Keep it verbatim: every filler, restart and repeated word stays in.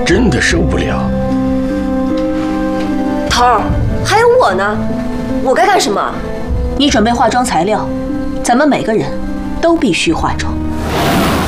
真的受不了。 头儿，还有我呢，我该干什么？ 你准备化妆材料，咱们每个人都必须化妆。